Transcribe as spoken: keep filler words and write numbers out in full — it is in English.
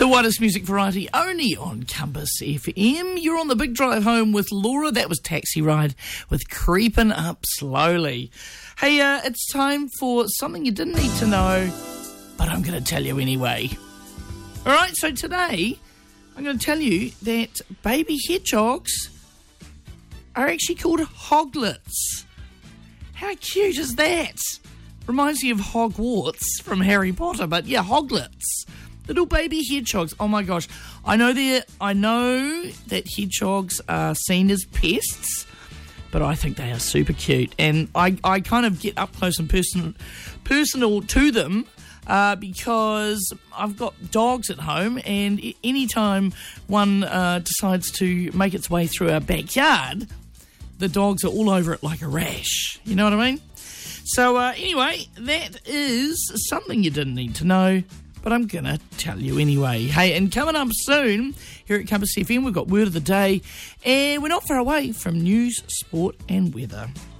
The widest music variety only on Compass F M. You're on the big drive home with Laura. That was Taxi Ride with Creeping Up Slowly. Hey, uh, it's time for something you didn't need to know, but I'm going to tell you anyway. All right, so today I'm going to tell you that baby hedgehogs are actually called hoglets. How cute is that? Reminds me of Hogwarts from Harry Potter, but yeah, hoglets. Little baby hedgehogs. Oh my gosh. I know they're, I know that hedgehogs are seen as pests, but I think they are super cute. And I, I kind of get up close and personal, personal to them uh, because I've got dogs at home, and anytime one uh, decides to make its way through our backyard, the dogs are all over it like a rash. You know what I mean? So uh, anyway, that is something you didn't need to know, but I'm going to tell you anyway. Hey, and coming up soon here at Compass F M, we've got Word of the Day, and we're not far away from news, sport and weather.